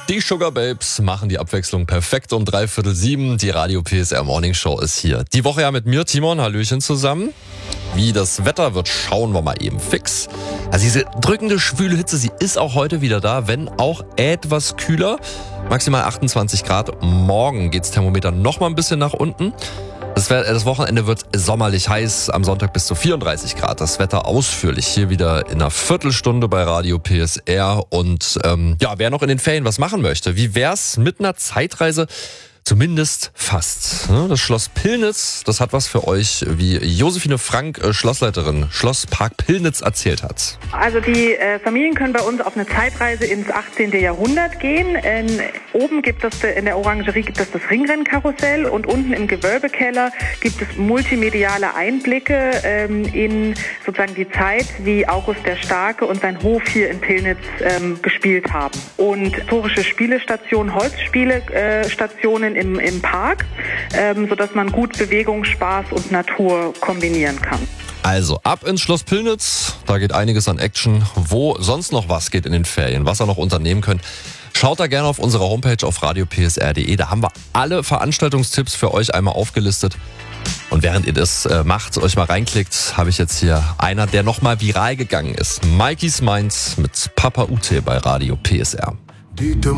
Die Sugar Babes machen die Abwechslung perfekt um 6:45. Die Radio PSR Morning Show ist hier. Die Woche ja mit mir, Timon, Hallöchen zusammen. Wie das Wetter wird, schauen wir mal eben fix. Also diese drückende, schwüle Hitze, sie ist auch heute wieder da, wenn auch etwas kühler. Maximal 28 Grad. Morgen geht's Thermometer noch mal ein bisschen nach unten. Das Wochenende wird sommerlich heiß, am Sonntag bis zu 34 Grad. Das Wetter ausführlich hier wieder in einer Viertelstunde bei Radio PSR. Und wer noch in den Ferien was machen möchte, wie wär's mit einer Zeitreise? Zumindest fast. Das Schloss Pillnitz, das hat was für euch, wie Josephine Frank, Schlossleiterin, Schlosspark Pillnitz, erzählt hat. Also die Familien können bei uns auf eine Zeitreise ins 18. Jahrhundert gehen. Oben gibt es in der Orangerie gibt es das Ringrennkarussell und unten im Gewölbekeller gibt es multimediale Einblicke in sozusagen die Zeit, wie August der Starke und sein Hof hier in Pillnitz gespielt haben. Und historische Spielestationen, Holzspielestationen im Park, sodass man gut Bewegung, Spaß und Natur kombinieren kann. Also ab ins Schloss Pillnitz, da geht einiges an Action. Wo sonst noch was geht in den Ferien, was ihr noch unternehmen könnt, schaut da gerne auf unserer Homepage auf radiopsr.de. Da haben wir alle Veranstaltungstipps für euch einmal aufgelistet. Und während ihr das macht, euch mal reinklickt, habe ich jetzt hier einer, der nochmal viral gegangen ist. Mikeys Minds mit Papa Ute bei Radio PSR. Dites-moi